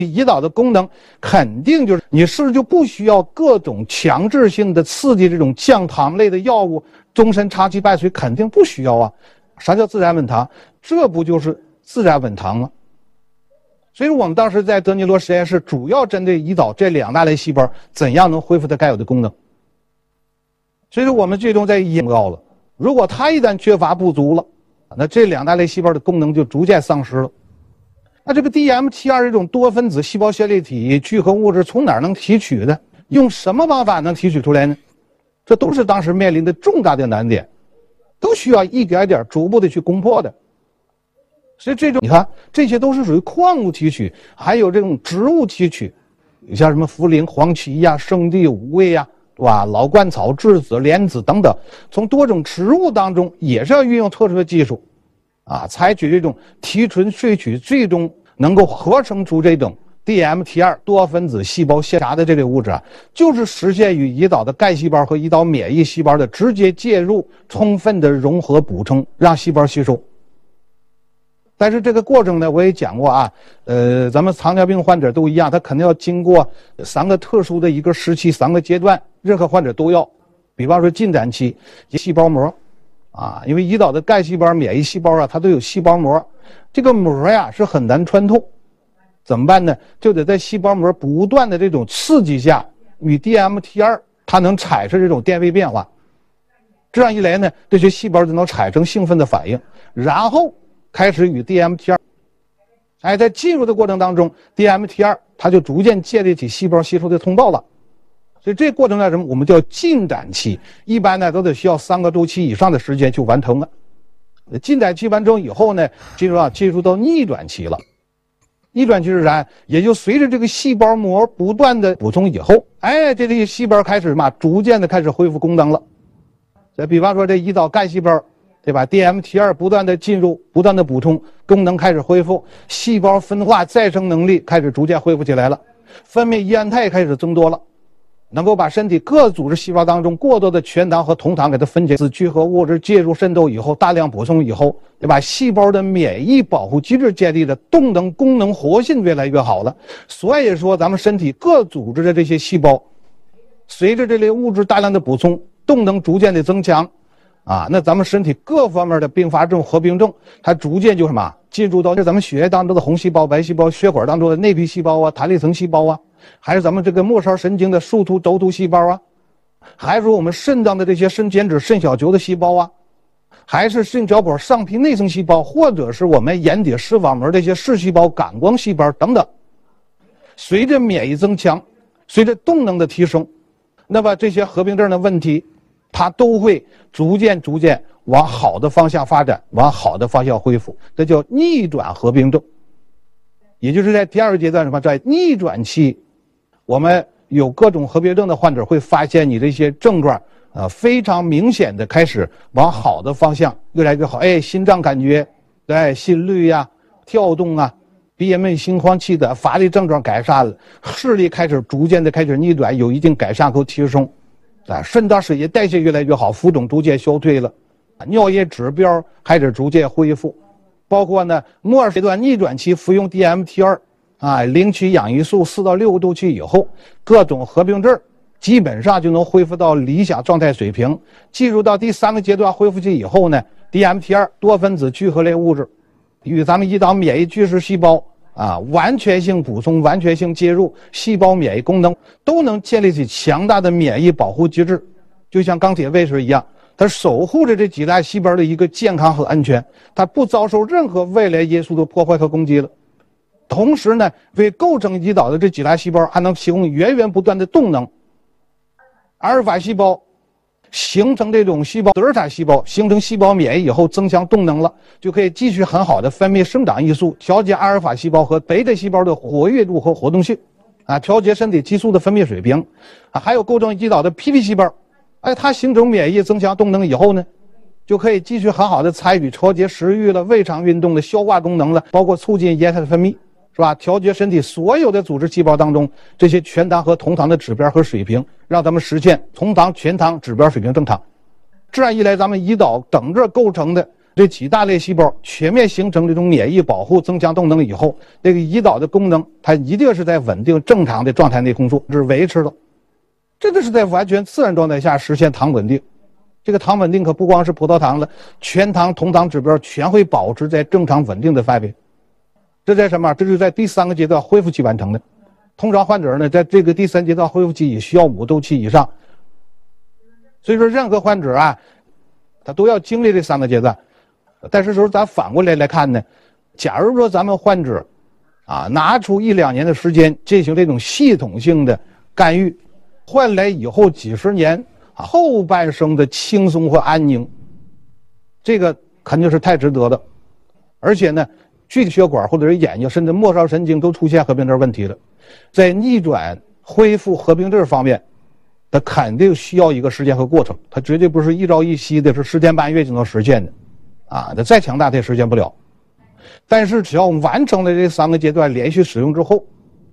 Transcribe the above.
胰岛的功能肯定就是你是不是就不需要各种强制性的刺激这种降糖类的药物，终身长期伴随，肯定不需要啊。啥叫自然稳糖？这不就是自然稳糖吗？所以我们当时在德尼罗实验室主要针对胰岛这2大类细胞怎样能恢复它该有的功能。所以说我们最终在研究了，如果它一旦缺乏不足了，那这2大类细胞的功能就逐渐丧失了。那这个 DMT2 这种多分子细胞线粒体聚合物质从哪儿能提取的？用什么方法能提取出来呢？这都是当时面临的重大的难点，都需要一点点逐步的去攻破的。所以这种你看，这些都是属于矿物提取，还有这种植物提取，像什么茯苓、黄芪呀、生地、五味呀，对吧？老鹳草、栀子、莲子等等，从多种植物当中也是要运用特殊的技术，采取这种提纯萃取，最终能够合成出这种 DMT2 多分子细胞线闸的这类物质就是实现与胰岛的干细胞和胰岛免疫细胞的直接介入，充分的融合补充，让细胞吸收。但是这个过程呢，我也讲过咱们糖尿病患者都一样，他肯定要经过3个特殊的一个时期，3个阶段，任何患者都要。比方说进展期，细胞膜因为胰岛的干细胞、免疫细胞它都有细胞膜，这个膜是很难穿透，怎么办呢？就得在细胞膜不断的这种刺激下，与 DMT2 它能产生这种电位变化，这样一来呢，这些细胞就能产生兴奋的反应，然后开始与 DMT2， 在进入的过程当中 ，DMT2 它就逐渐建立起细胞吸收的通道了。所以这过程叫什么？我们叫进展期，一般呢都得需要3个周期以上的时间就完成了。进展期完成以后呢，进入到逆转期了。逆转期是啥？也就随着这个细胞膜不断的补充以后，这些细胞开始逐渐的开始恢复功能了。再比方说这胰岛干细胞，对吧 ？DMT2 不断的进入，不断的补充，功能开始恢复，细胞分化再生能力开始逐渐恢复起来了，分泌胰胺肽开始增多了，能够把身体各组织细胞当中过多的全糖和酮糖给它分解，聚合物质介入渗透以后，大量补充以后，对吧？细胞的免疫保护机制建立了，动能、功能、活性越来越好了。所以说，咱们身体各组织的这些细胞，随着这类物质大量的补充，动能逐渐的增强，那咱们身体各方面的并发症、合并症，它逐渐就进入到咱们血液当中的红细胞、白细胞，血管当中的内皮细胞弹力层细胞还是咱们这个末梢神经的树突、轴突细胞还是我们肾脏的这些肾间质、肾小球的细胞还是肾小管上皮内层细胞，或者是我们眼底视网膜这些视细胞、感光细胞等等。随着免疫增强，随着动能的提升，那么这些合并症的问题，它都会逐渐往好的方向发展，往好的方向恢复，这叫逆转合并症。也就是在第2个阶段在逆转期，我们有各种合并症的患者会发现你这些症状非常明显的开始往好的方向越来越好，心脏感觉心率跳动憋闷、心慌、气短、乏力症状改善了，视力开始逐渐的开始逆转，有一定改善和提升，肾脏水液代谢越来越好，浮肿逐渐消退了，尿液指标开始逐渐恢复，包括末阶段逆转期服用 DMT2 领取氧胰素4到6个周期以后，各种合并症基本上就能恢复到理想状态水平。进入到第3个阶段恢复期以后呢， DMT2 多分子聚合类物质与咱们胰岛免疫巨噬细胞完全性补充、完全性介入，细胞免疫功能都能建立起强大的免疫保护机制，就像钢铁卫士一样，它守护着这几大细胞的一个健康和安全，它不遭受任何外来因素的破坏和攻击了。同时呢，为构成胰岛的这几大细胞还能提供源源不断的动能。阿尔法细胞形成这种细胞，德尔塔细胞形成细胞免疫以后增强动能了，就可以继续很好的分泌生长激素，调节阿尔法细胞和贝塔细胞的活跃度和活动性调节身体激素的分泌水平还有构成胰岛的 PP 细胞它形成免疫增强动能以后呢，就可以继续很好的参与调节食欲了、胃肠运动的消化功能了，包括促进液态的分泌，是吧？调节身体所有的组织细胞当中这些全糖和酮糖的指标和水平，让咱们实现酮糖、全糖指标水平正常。这样一来，咱们胰岛整个构成的这几大类细胞全面形成这种免疫保护、增强动能以后，这个胰岛的功能它一定是在稳定正常的状态内控住，是维持的。这个是在完全自然状态下实现糖稳定。这个糖稳定可不光是葡萄糖了，全糖、同糖指标全会保持在正常稳定的范围。这在什么？这就在第3个阶段恢复期完成的。通常患者呢，在这个第3阶段恢复期也需要5周期以上。所以说，任何患者啊，他都要经历这3个阶段。但是说咱反过来看呢，假如说咱们患者啊拿出1、2年的时间进行这种系统性的干预，换来以后几十年后半生的轻松和安宁，这个肯定是太值得的。而且呢，巨血管或者是眼睛甚至末梢神经都出现合并症问题了，在逆转恢复合并症方面，它肯定需要一个时间和过程，它绝对不是一朝一夕的，是10天半月就能实现的啊！它再强大它也实现不了。但是只要完成了这3个阶段连续使用之后，